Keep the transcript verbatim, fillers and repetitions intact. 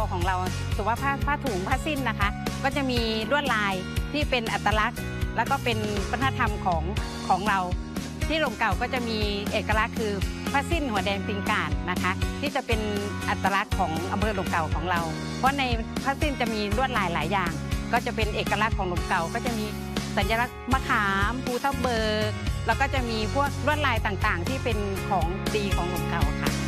ของเราถือว่าผ้าผ้าถุงผ้าสิ้นนะคะก็จะมีลวดลายที่เป็นอัตลักษณ์แล้วก็เป็นวัฒนธรรมของของเราที่ลมเก่าก็จะมีเอกลักษณ์คือผ้าสิ้นหัวแดงปิงก่านนะคะที่จะเป็นอัตลักษณ์ของอำเภอลมเก่าของเราเพราะในผ้าสิ้นจะมีลวดลายหลายอย่างก็จะเป็นเอกลักษณ์ของลมเก่าก็จะมีสัญลักษณ์มะขามภูทับเบิกแล้วก็จะมีพวกลวดลายต่างๆที่เป็นของดีของลมเก่าค่ะ